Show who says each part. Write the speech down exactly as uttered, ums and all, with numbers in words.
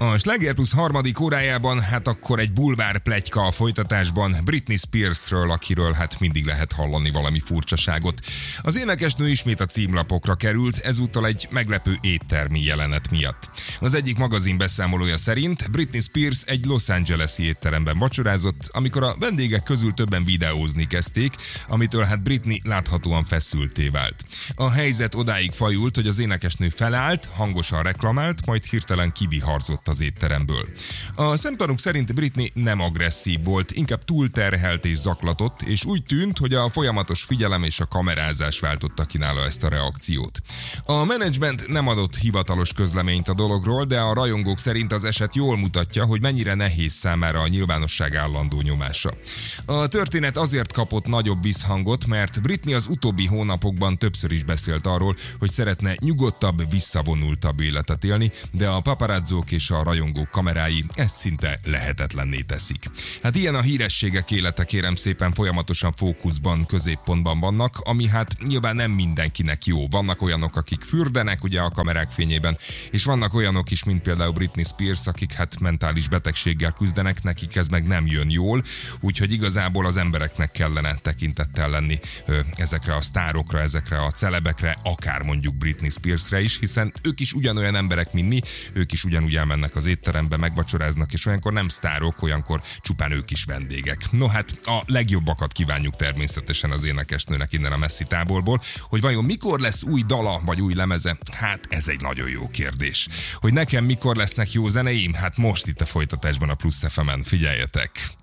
Speaker 1: A Sláger Plus harmadik órájában, hát akkor egy bulvár pletyka a folytatásban Britney Spearsről, akiről hát mindig lehet hallani valami furcsaságot. Az énekesnő ismét a címlapokra került, ezúttal egy meglepő éttermi jelenet miatt. Az egyik magazin beszámolója szerint Britney Spears egy Los Angeles-i étteremben vacsorázott, amikor a vendégek közül többen videózni kezdték, amitől hát Britney láthatóan feszültté vált. A helyzet odáig fajult, hogy az énekesnő felállt, hangosan reklamált, majd hirtelen kiviharzott az étteremből. A szemtanúk szerint Britney nem agresszív volt, inkább túlterhelt és zaklatott, és úgy tűnt, hogy a folyamatos figyelem és a kamerázás váltotta ki nála ezt a reakciót. A menedzsment nem adott hivatalos közleményt a dologról, de a rajongók szerint az eset jól mutatja, hogy mennyire nehéz számára a nyilvánosság állandó nyomása. A történet azért kapott nagyobb visszhangot, mert Britney az utóbbi hónapokban többször is beszélt arról, hogy szeretne nyugodtabb, visszavonultabb életet élni, de a paparazzók és a rajongók kamerái ezt szinte lehetetlenné teszik. Hát ilyen a hírességek élete, kérem szépen, folyamatosan fókuszban, középpontban vannak, ami hát nyilván nem mindenkinek jó. Vannak olyanok, akik fürdenek ugye a kamerák fényében, és vannak olyanok is, mint például Britney Spears, akik hát mentális betegséggel küzdenek, nekik ez meg nem jön jól, úgyhogy igazából az embereknek kellene tekintettel lenni ö, ezekre a sztárokra, ezekre a celebekre, akár mondjuk Britney Spearsre is, hiszen ők is ugyanolyan emberek, mint mi, ők is ugyanúgy elmennek az étterembe, megvacsoráznak, és olyankor nem sztárok, olyankor csupán ők is vendégek. No hát a legjobbakat kívánjuk természetesen az énekesnőnek innen a messzi távolból, hogy vajon mikor lesz új dala, vagy új lemeze? Hát ez egy nagyon jó kérdés. Hogy nekem mikor lesznek jó zeneim? Hát most itt a folytatásban a Plusz ef emen, figyeljetek!